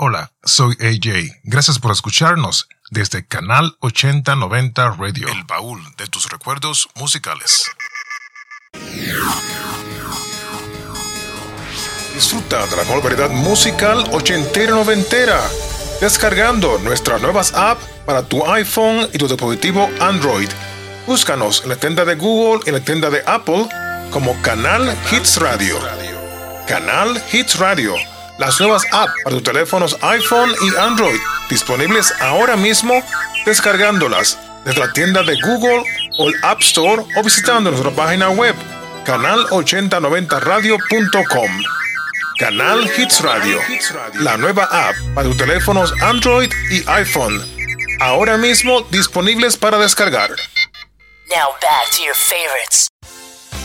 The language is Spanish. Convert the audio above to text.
Hola, soy AJ. Gracias por escucharnos desde Canal 8090 Radio, el baúl de tus recuerdos musicales. Disfruta de la mejor variedad musical ochentera y noventera, descargando nuestras nuevas apps para tu iPhone y tu dispositivo Android. Búscanos en la tienda de Google y en la tienda de Apple como Canal Hits Radio. Canal Hits Radio. Las nuevas apps para tus teléfonos iPhone y Android, disponibles ahora mismo, descargándolas desde la tienda de Google o el App Store o visitando nuestra página web, canal8090radio.com. Canal Hits Radio, la nueva app para tus teléfonos Android y iPhone, ahora mismo disponibles para descargar. Now back to your favorites.